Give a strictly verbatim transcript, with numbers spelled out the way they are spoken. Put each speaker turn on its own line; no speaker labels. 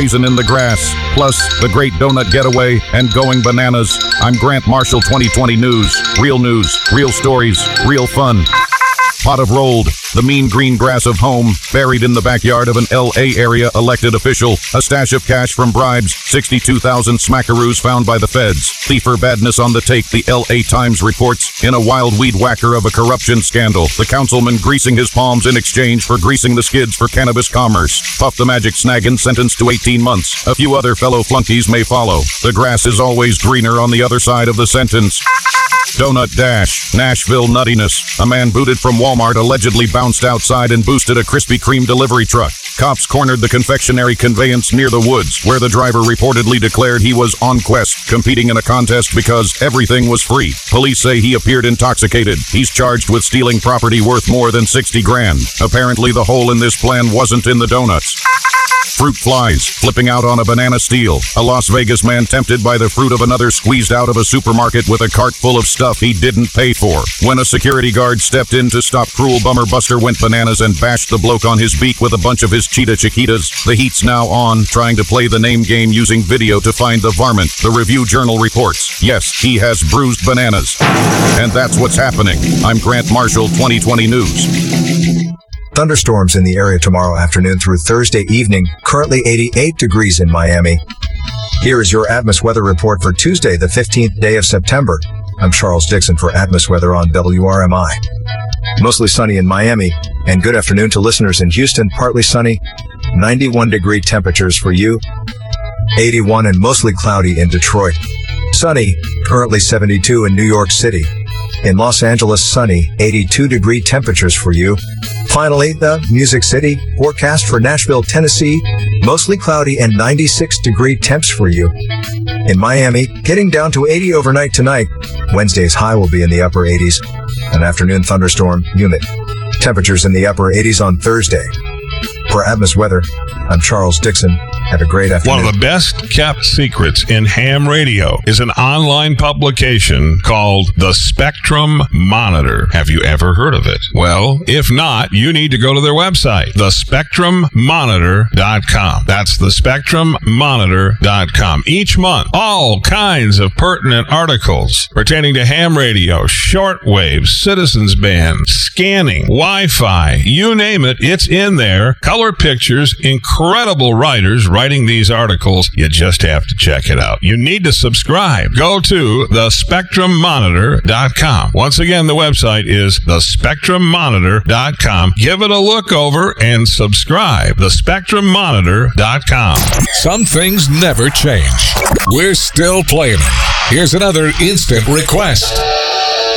grazing in the grass, plus the great donut getaway and going bananas. I'm Grant Marshall, twenty twenty News. Real news, real stories, real fun. Pot of rolled, the mean green grass of home, buried in the backyard of an L A area elected official, a stash of cash from bribes, sixty-two thousand smackaroos found by the feds, thiefer badness on the take, the L A Times reports, in a wild weed whacker of a corruption scandal, the councilman greasing his palms in exchange for greasing the skids for cannabis commerce, Puff the Magic Snaggin sentenced to eighteen months, a few other fellow flunkies may follow, the grass is always greener on the other side of the sentence. Donut Dash, Nashville nuttiness. A man booted from Walmart allegedly bounced outside and boosted a Krispy Kreme delivery truck. Cops cornered the confectionery conveyance near the woods, where the driver reportedly declared he was on quest, competing in a contest because everything was free. Police say he appeared intoxicated. He's charged with stealing property worth more than sixty grand. Apparently the hole in this plan wasn't in the donuts. Fruit flies, flipping out on a banana steal. A Las Vegas man tempted by the fruit of another squeezed out of a supermarket with a cart full of stuff he didn't pay for. When a security guard stepped in to stop cruel bummer, Buster went bananas and bashed the bloke on his beak with a bunch of his cheetah chiquitas. The heat's now on, trying to play the name game using video to find the varmint. The Review Journal reports, yes, he has bruised bananas. And that's what's happening. I'm Grant Marshall, twenty twenty News.
Thunderstorms in the area tomorrow afternoon through Thursday evening, currently eighty-eight degrees in Miami. Here is your Atmos weather report for Tuesday, the fifteenth day of September. I'm Charles Dixon for Atmos Weather on W R M I. Mostly sunny in Miami, and good afternoon to listeners in Houston, partly sunny, ninety-one degree temperatures for you, eighty-one and mostly cloudy in Detroit. Sunny, currently seventy-two in New York City. In Los Angeles, sunny, eighty-two degree temperatures for you. Finally, the Music City forecast for Nashville, Tennessee, mostly cloudy and ninety-six degree temps for you. In Miami, getting down to eighty overnight tonight. Wednesday's high will be in the upper eighties. An afternoon thunderstorm, humid. Temperatures in the upper eighties on Thursday. For Atmos Weather, I'm Charles Dixon. Have a great afternoon.
One of the best kept secrets in ham radio is an online publication called The Spectrum Monitor. Have you ever heard of it? Well, if not, you need to go to their website, the spectrum monitor dot com. That's the spectrum monitor dot com. Each month, all kinds of pertinent articles pertaining to ham radio, shortwave, citizens band, scanning, Wi-Fi, you name it, it's in there. Color pictures, incredible writers writing these articles. You just have to check it out. You need to subscribe. Go to the spectrum monitor dot com. Once again, the website is the spectrum monitor dot com. Give it a look over and subscribe. the spectrum monitor dot com.
Some things never change. We're still playing them. Here's another instant request.